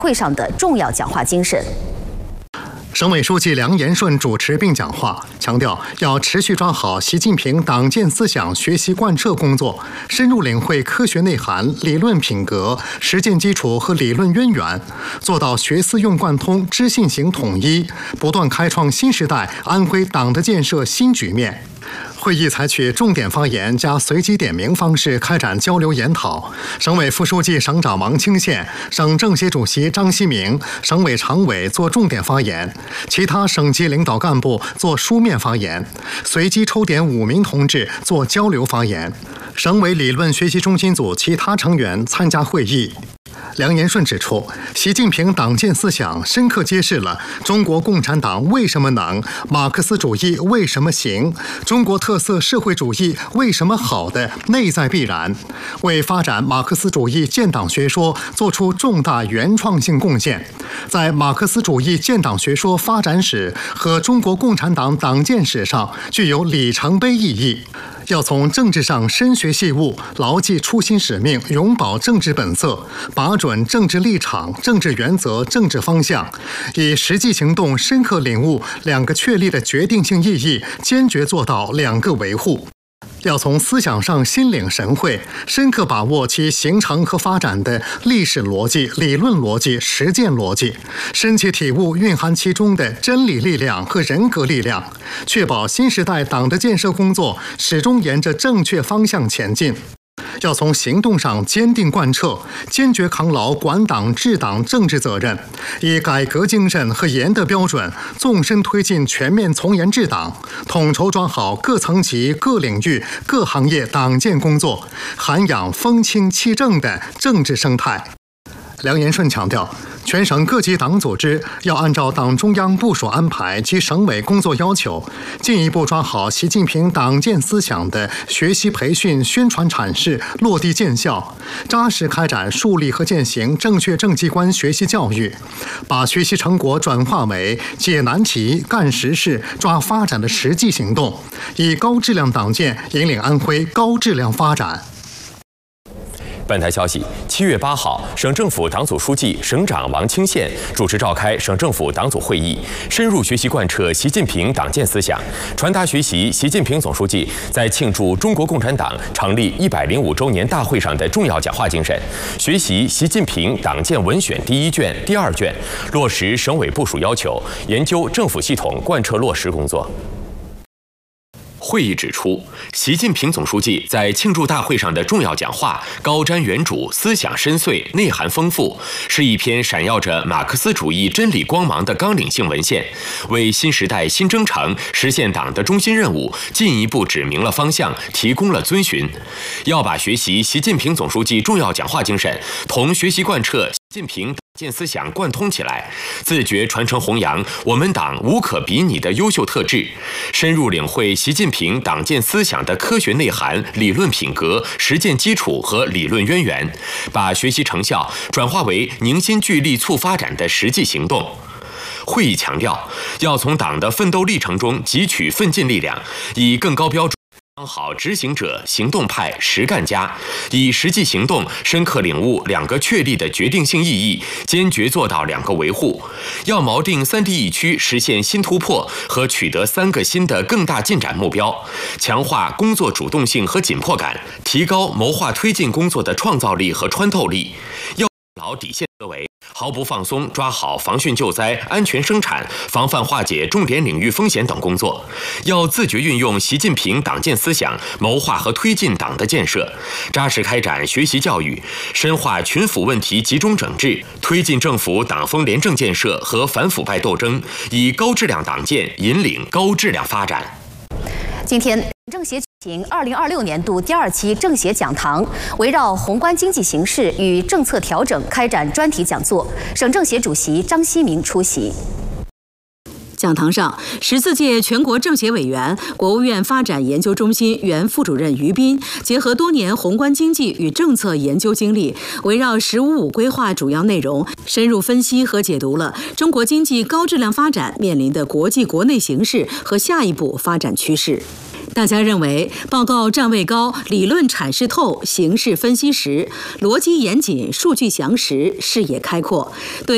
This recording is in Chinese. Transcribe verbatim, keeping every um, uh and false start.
会上的重要讲话精神。 省委书记梁延顺主持并讲话，强调要持续抓好习近平党建思想学习贯彻工作，深入领会科学内涵、理论品格、实践基础和理论渊源，做到学思用贯通、知信行统一，不断开创新时代安徽党的建设新局面。 会议采取重点发言加随机点名方式开展交流研讨。省委副书记、省长王清县、省政协主席张希明、省委常委做重点发言，其他省级领导干部做书面发言，随机抽点五名同志做交流发言。省委理论学习中心组其他成员参加会议。 梁延顺指出，习近平党建思想深刻揭示了中国共产党为什么能、马克思主义为什么行、中国特色社会主义为什么好的内在必然，为发展马克思主义建党学说做出重大原创性贡献，在马克思主义建党学说发展史和中国共产党党建史上具有里程碑意义。 要从政治上深学细悟，牢记初心使命，永葆政治本色，把准政治立场、政治原则、政治方向，以实际行动深刻领悟两个确立的决定性意义，坚决做到两个维护。 要从思想上心领神会，深刻把握其形成和发展的历史逻辑、理论逻辑、实践逻辑，深切体悟蕴含其中的真理力量和人格力量，确保新时代党的建设工作始终沿着正确方向前进。 要从行动上坚定贯彻，坚决扛牢管党治党政治责任，以改革精神和严的标准，纵深推进全面从严治党，统筹抓好各层级、各领域、各行业党建工作，涵养风清气正的政治生态。梁延顺强调，全省各级党组织要按照党中央部署安排及省委工作要求，进一步抓好习近平党建思想的学习培训、宣传阐释落地见效，扎实开展树立和践行正确政绩观学习教育，把学习成果转化为解难题、干实事、抓发展的实际行动，以高质量党建引领安徽高质量发展。 本台消息，七月八号，省政府党组书记、省长王清县主持召开省政府党组会议，深入学习贯彻习近平党建思想，传达学习习近平总书记在庆祝中国共产党成立一百零五周年大会上的重要讲话精神，学习习近平党建文选第一卷、第二卷，落实省委部署要求，研究政府系统贯彻落实工作。 会议指出，习近平总书记在庆祝大会上的重要讲话高瞻远瞩、思想深邃、内涵丰富，是一篇闪耀着马克思主义真理光芒的纲领性文献，为新时代新征程实现党的中心任务进一步指明了方向，提供了遵循。要把学习习近平总书记重要讲话精神同学习贯彻 习近平党建思想贯通起来，自觉传承弘扬我们党无可比拟的优秀特质，深入领会习近平党建思想的科学内涵、理论品格、实践基础和理论渊源，把学习成效转化为凝心聚力促发展的实际行动。 会议强调，要从党的奋斗历程中汲取奋进力量，以更高标准 当好执行者、行动派、实干家，以实际行动深刻领悟两个确立的决定性意义，坚决做到两个维护。要锚定三地一区实现新突破和取得三个新的更大进展目标，强化工作主动性和紧迫感，提高谋划推进工作的创造力和穿透力。要牢底线思维， 毫不放松抓好防汛救灾、安全生产、防范化解重点领域风险等工作，要自觉运用习近平党建思想，谋划和推进党的建设，扎实开展学习教育，深化群腐问题集中整治，推进政府党风廉政建设和反腐败斗争，以高质量党建引领高质量发展。 今天，政协举行二零二六年度第二期政协讲堂，围绕宏观经济形势与政策调整开展专题讲座。省政协主席张希明出席。 讲堂上，十四届全国政协委员、国务院发展研究中心原副主任于斌结合多年宏观经济与政策研究经历，围绕“十五五”规划主要内容，深入分析和解读了中国经济高质量发展面临的国际国内形势和下一步发展趋势。 大家认为，报告站位高，理论阐释透，形势分析实，逻辑严谨，数据详实，视野开阔，对